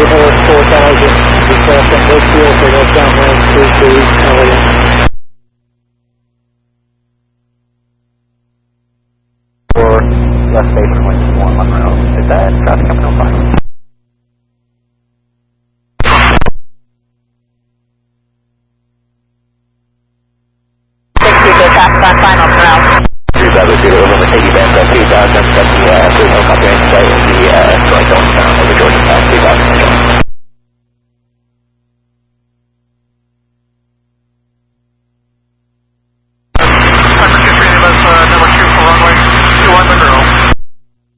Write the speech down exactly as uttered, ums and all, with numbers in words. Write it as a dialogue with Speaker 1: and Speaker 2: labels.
Speaker 1: Hillis four thousand, request from Brookfield for westbound land three two Elliott.
Speaker 2: Or West Bay twenty-one Monroe. Is that traffic coming on fine?
Speaker 3: sixty, good traffic on final Monroe.
Speaker 2: three seven zero, over Mercedes Benz, two thousand, seventy, uh, three, no comprehensive,